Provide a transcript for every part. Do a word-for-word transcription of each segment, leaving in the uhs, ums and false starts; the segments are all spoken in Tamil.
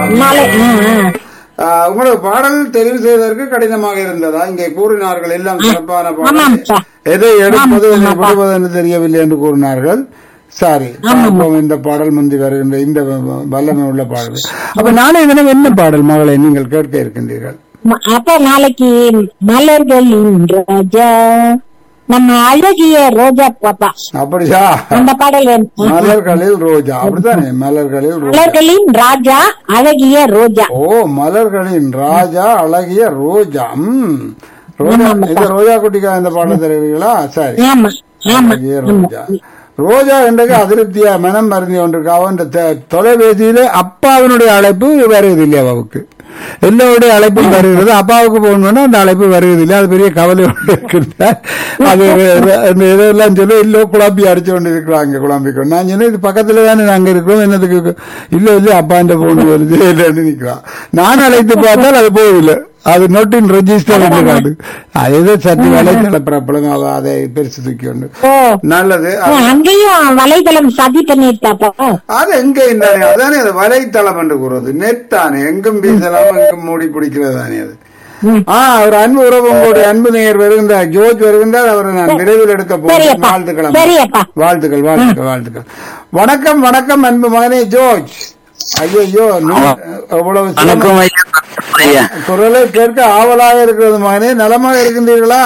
நாளை ஆ, ஆ. ஆஹ், உங்களுக்கு பாடல் தெரிவு செய்வதற்கு கடினமாக இருந்ததா? இங்கே கூறினார்கள் எல்லாம் சிறப்பான பாடல், ஆமாம்ப்பா. எதை எடுப்பது எதை ஆமாப்பா. விடுவது என்று தெரியவில்லை என்று கூறினார்கள். சரி, பார்ப்போம் இந்த பாடல் முந்தி வருகின்ற இந்த வல்லமை உள்ள பாடல். அப்ப நாளை தினம் என்ன பாடல் மகளை நீங்கள் கேட்க இருக்கின்றீர்கள்? ம- அப்ப நாளைக்கு மலர்களின் ரோஜா, நம்ம அழகிய ரோஜா பாப்பா அப்படியா? அந்த பாடல் வேணும். மலர்களில் ரோஜா, அப்படித்தானே? மலர்களில் ரோஜா. மலர்களின் ராஜா அழகிய ரோஜா. ஓ, மலர்களின் ராஜா அழகிய ரோஜா. ம், ரோஜா. இந்த ரோஜா குட்டிக்கா இந்த பாடல் தருவீங்களா? சரி. ஆமா ஆமா அழகிய ரோஜா. ரோஜா என்றது அதிருப்தியா மனம் மருந்தி கொண்டிருக்கா. அவன் தொலைபேசியிலே அப்பாவினுடைய அழைப்பு வருவதில்லை, அவருக்கு எல்லோருடைய அழைப்பும் வருகிறது. அப்பாவுக்கு போகணும்னா அந்த அழைப்பு வருவதில்லை. அது பெரிய கவலையோடு இருக்கின்ற அது இதெல்லாம் சொல்லி இல்லோ குழம்பி அடிச்சு கொண்டு இருக்கிறாங்க. குழம்பிக்கொண்டு நான் சொன்னேன், இது பக்கத்துல தானே நாங்க இருக்கிறோம், என்னதுக்கு இல்ல இல்ல அப்பாண்ட போன் வருது இல்லைன்னு நிற்கிறான். நான் அழைத்து பார்த்தால் அது போகவில்லை, அது நோட்டின் ரெஜிஸ்டர் காடு. அதே சற்று வலைத்தள பிரபலம் அதை பெருசு தூக்கி கொண்டு. ஓ, நல்லது. ஓ, அங்கேயும் வலைதளம் சதி பண்ணிட்டாப்பா. அது எங்க இருந்தானே அதானே அது வலைத்தளம் என்று கூறுவது. நெட் தானே, எங்கும் வீசலாம் எங்கும் மூடி பிடிக்கிறது தானே அது. ஆஹ் ஒரு அன்பு உறவு, உங்களுடைய அன்பு நேயர் வருகின்றார், ஜோர்ஜ் வருகின்றார். அவரை நான் விரைவில் எடுக்க போகிறேன். சரியப்பா. வாழ்த்துக்கள் சரியப்பா. வாழ்த்துக்கள் வாழ்த்துக்கள் வாழ்த்துக்கள். வணக்கம் வணக்கம் அன்பு மகனே ஜோர்ஜ். ஐயோ எவ்வளவு வணக்கம் ஐயா. குரலை கேட்க ஆவலாக இருக்கிறது மகனே. நலமாக இருக்கின்றீர்களா?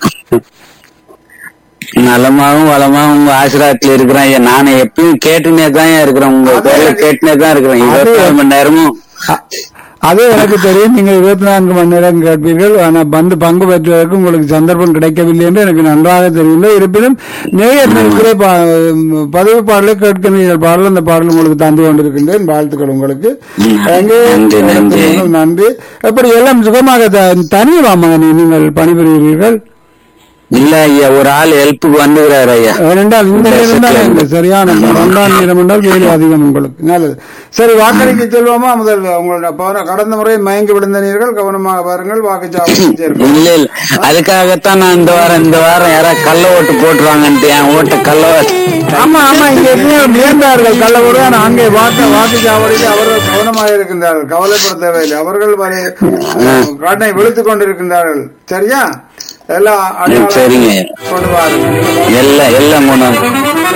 நலமாவும் வளமாவும் உங்க ஆசிரியத்துல இருக்கிறேன் ஐயா. நானே எப்பயும் கேட்டுனே தான் இருக்கிறேன், உங்க குரலை கேட்டுனே தான் இருக்கிறேன் இருபத்தி நாலு மணி நேரமும். அது எனக்கு தெரியும், நீங்கள் இருபத்தி நான்கு மணி நேரம் கேட்பீர்கள். ஆனால் வந்து பங்கு பெற்றுவதற்கு உங்களுக்கு சந்தர்ப்பம் கிடைக்கவில்லை என்று எனக்கு நன்றாக தெரியவில்லை. இருப்பினும் நேயர்களுக்கு பதிவு பாடலை கேட்கிறீர்கள். பாடல் அந்த பாடல் உங்களுக்கு தந்து கொண்டிருக்கின்றேன். வாழ்த்துக்கள் உங்களுக்கு. நன்றி. எப்படி எல்லாம் சுகமாக தனியா மகனே நீங்கள் பணிபுரிகிறீர்கள்? இல்ல ஐயா, ஒரு ஆள் ஹெல்ப்புக்கு வந்துகிறாரு ஐயா. ஏனென்றால் இந்த நேரம் தான் சரியான ரெண்டாம் நேரம் என்றால் வேலை அதிகம் உங்களுக்கு. நல்லது. சரி, வாக்களிக்க செல்வோமா? முதல் உங்களோட கடந்த முறை மயங்கி விழுந்தனீர்கள், கவனமாக பாருங்கள். வாக்குச்சாவடி இல்ல இல்ல, அதுக்காகத்தான் நான் இந்த வாரம் இந்த வாரம் யாராவது கள்ள ஓட்டு போட்டுருவாங்கன்ட்டு என் ஓட்டு கள்ள ஓட்டு. ஆமா ஆமா, இங்க நேர்ந்தார்கள் கள்ள ஓட்டு. ஆனா அங்கே வாக்கு வாக்குச்சாவடியில் அவர்கள் கவனமாக இருக்கின்றார்கள், கவலைப்பட தேவையில்லை. அவர்கள் கடனை விழுத்துக் கொண்டிருக்கின்றார்கள். சரியா? எல்லாம் சரிங்க, கொண்டு வாருங்கள். எல்லாம் எல்லாம்